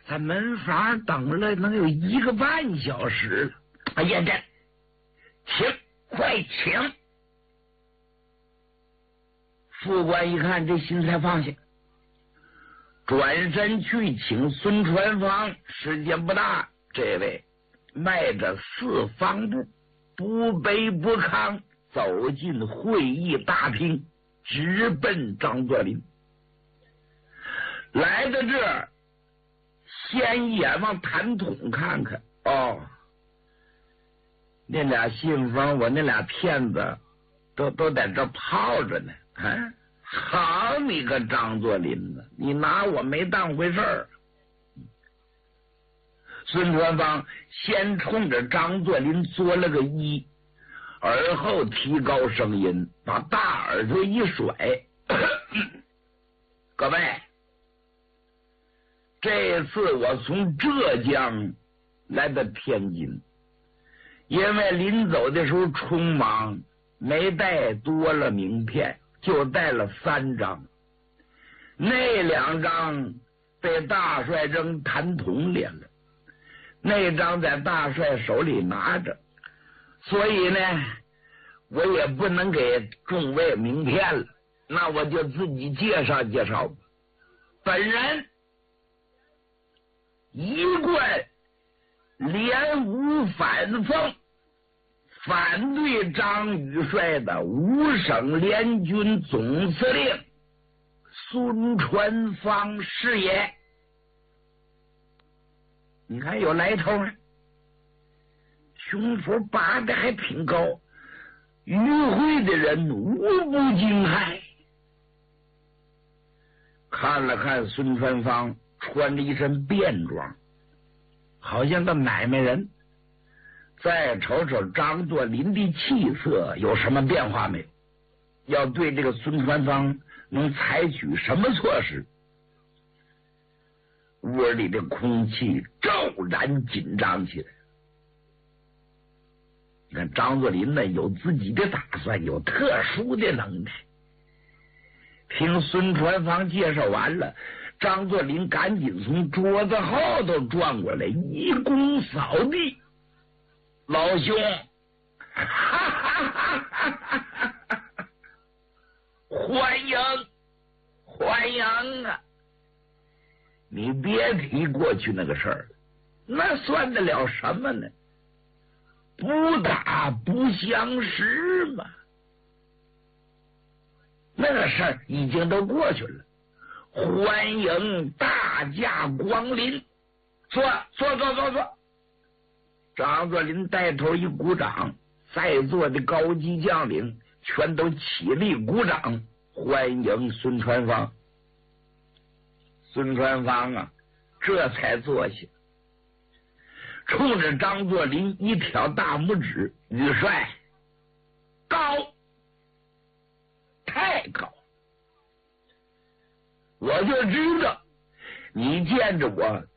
在门房等了能有1个半小时了。哎呀，请，快请！副官一看，这心才放下，转身去请孙传芳。时间不大，这位迈着4方步，不卑不亢，走进会议大厅，直奔张作霖。来到这儿，先一眼往痰桶看看，哦，那俩信封，我那俩骗子都在这泡着呢。啊，好你个张作霖呢，你拿我没当回事儿。孙传芳先冲着张作霖作了个揖，而后提高声音，把大耳朵一甩各位，这次我从浙江来到天津，因为临走的时候匆忙，没带多了名片，就带了3张，那2张被大帅扔痰桶里了，那张在大帅手里拿着，所以呢，我也不能给众位名片了，那我就自己介绍介绍吧。本人一贯联吴反奉，反对张宇帅的5省联军总司令孙传芳是也。你看有来头啊，胸脯拔的还挺高，与会的人无不惊骇。看了看孙传芳，穿着一身便装，好像个买卖人。再瞅瞅张作霖的气色有什么变化没有？要对这个孙传芳能采取什么措施？窝里的空气骤然紧张起来。你看张作霖呢，有自己的打算，有特殊的能耐。听孙传芳介绍完了，张作霖赶紧从桌子后头转过来，一躬扫地：“老兄，欢迎欢迎啊！你别提过去那个事儿，那算得了什么呢？不打不相识嘛。那个事儿已经都过去了。欢迎大驾光临，坐。张作霖带头一鼓掌，在座的高级将领全都起立鼓掌，欢迎孙传芳。孙传芳啊，这才坐下，冲着张作霖一挑大拇指：“宇帅，高，太高！我就知道你见着我